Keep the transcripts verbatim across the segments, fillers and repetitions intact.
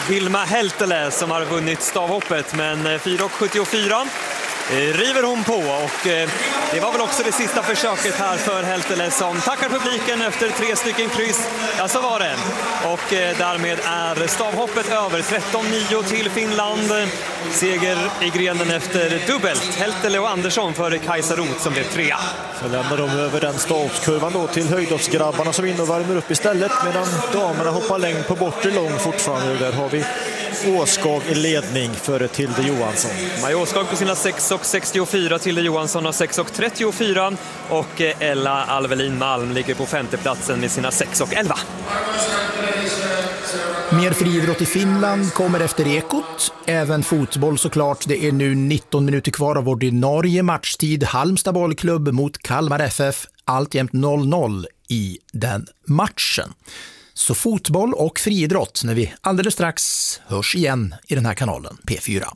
Vilma Heltele som har vunnit stavhoppet, men fyra sjuttiofyra river hon på, och det var väl också det sista försöket här för Heltele som tackar publiken efter tre stycken kryss. Ja, så var det. Och därmed är stavhoppet över. Tretton nio till Finland. Seger i grenen efter dubbelt. Heltele och Andersson före Kajsa Roth som blev trea. Så lämnar de över den stavhoppskurvan då till höjdhoppsgrabbarna som in och värmer upp istället, medan damerna hoppar längd på bortre lång fortfarande. Där har vi Åskog i ledning före Tilde Johansson. Maja Åskog på sina sex sextiofyra, Tilde Johansson har sex trettiofyra och Ella Alvelin Malm ligger på femteplatsen med sina sex elva. Mer friidrott i Finland kommer efter Ekot. Även fotboll såklart. Det är nu nitton minuter kvar av ordinarie matchtid. Halmstad bollklubb mot Kalmar F F. Alltjämt noll noll i den matchen. Så fotboll och friidrott när vi alldeles strax hörs igen i den här kanalen P fyra.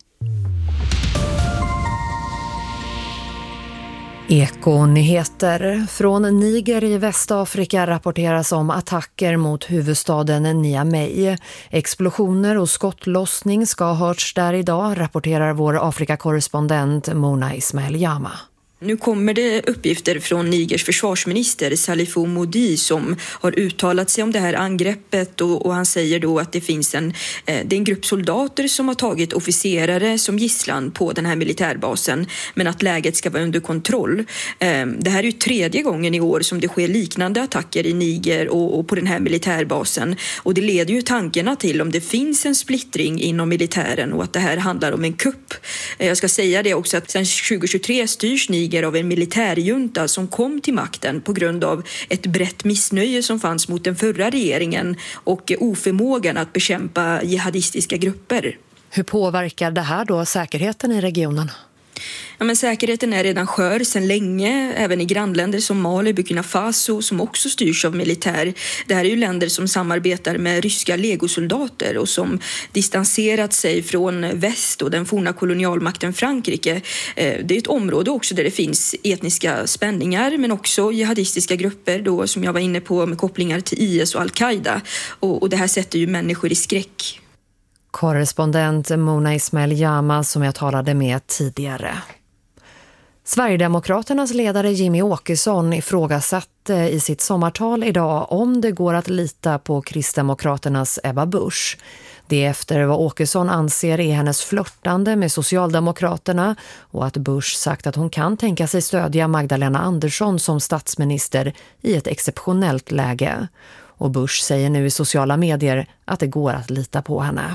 Eko-nyheter. Från Niger i Västafrika rapporteras om attacker mot huvudstaden Niamey. Explosioner och skottlossning ska ha hörts där idag, rapporterar vår Afrika-korrespondent Mona Ismail Jama. Nu kommer det uppgifter från Nigers försvarsminister Salifou Modi som har uttalat sig om det här angreppet, och, och han säger då att det finns en, eh, det är en grupp soldater som har tagit officerare som gisslan på den här militärbasen, men att läget ska vara under kontroll. Eh, det här är ju tredje gången i år som det sker liknande attacker i Niger och, och på den här militärbasen, och det leder ju tankarna till om det finns en splittring inom militären och att det här handlar om en kupp. Eh, jag ska säga det också att sedan tjugohundratjugotre styrs Niger av en militärjunta som kom till makten på grund av ett brett missnöje som fanns mot den förra regeringen och oförmågan att bekämpa jihadistiska grupper. Hur påverkar det här då säkerheten i regionen? Ja, men säkerheten är redan skör sedan länge, även i grannländer som Mali, Burkina Faso som också styrs av militär. Det här är ju länder som samarbetar med ryska legosoldater och som distanserat sig från väst och den forna kolonialmakten Frankrike. Det är ett område också där det finns etniska spänningar, men också jihadistiska grupper då, som jag var inne på, med kopplingar till I S och Al-Qaida. Och, och det här sätter ju människor i skräck. Korrespondent Mona Ismail Jama som jag talade med tidigare. Sverigedemokraternas ledare Jimmy Åkesson ifrågasatte i sitt sommartal idag om det går att lita på Kristdemokraternas Ebba Busch. Det efter vad Åkesson anser är hennes flörtande med Socialdemokraterna, och att Busch sagt att hon kan tänka sig stödja Magdalena Andersson som statsminister i ett exceptionellt läge. Och Busch säger nu i sociala medier att det går att lita på henne.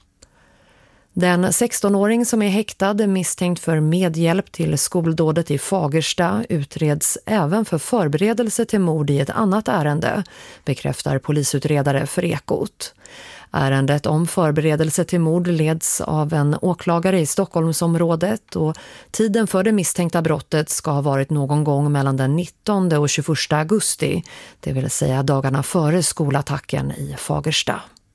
Den sextonåring som är häktad misstänkt för medhjälp till skoldådet i Fagersta utreds även för förberedelse till mord i ett annat ärende, bekräftar polisutredare för Ekot. Ärendet om förberedelse till mord leds av en åklagare i Stockholmsområdet, och tiden för det misstänkta brottet ska ha varit någon gång mellan den nittonde och tjugoförsta augusti, det vill säga dagarna före skolattacken i Fagersta.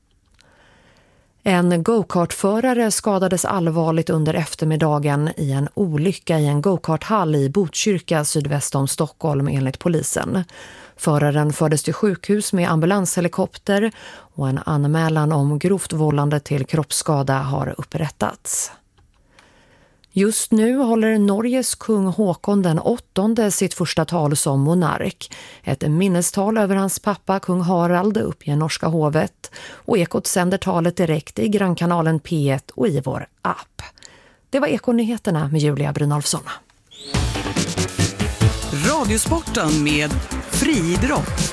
En go-kartförare skadades allvarligt under eftermiddagen i en olycka i en go-karthall i Botkyrka sydväst om Stockholm enligt polisen. Föraren fördes till sjukhus med ambulanshelikopter, och en anmälan om grovt vållande till kroppsskada har upprättats. Just nu håller Norges kung Håkon den åttonde sitt första tal som monark. Ett minnestal över hans pappa kung Harald uppger norska hovet, och Ekot sänder talet direkt i grannkanalen P ett och i vår app. Det var Ekonyheterna med Julia Brynolfsson. Radiosporten med friidrott.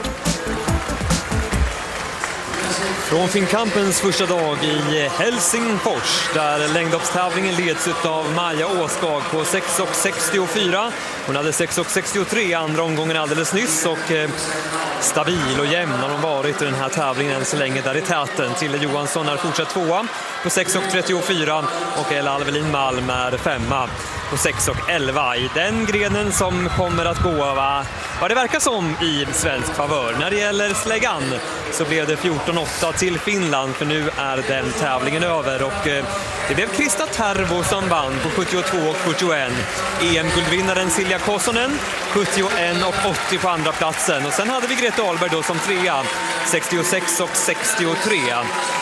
Från Finnkampens första dag i Helsingfors, där längdhoppstävlingen leds av Maja Åskog på sex sextiofyra. Hon hade sex sextiotre andra omgången alldeles nyss, och eh, stabil och jämn har hon varit i den här tävlingen än så länge där i täten. Tilde Johansson är fortsatt tvåa på sex trettiofyra, och Ella Alvelin Malm är femma på sex elva i den grenen som kommer att gå va, vad det verkar som i svensk favör. När det gäller släggan så blev det fjorton åtta till Finland, för nu är den tävlingen över, och eh, det blev Krista Tervo som vann på sjuttiotvå och fyrtioen. E M-guldvinnaren Silja Kossonen sjuttioen och åttio på andra platsen, och sen hade vi Greta Ahlberg då som trea, sextiosex och sextiotre.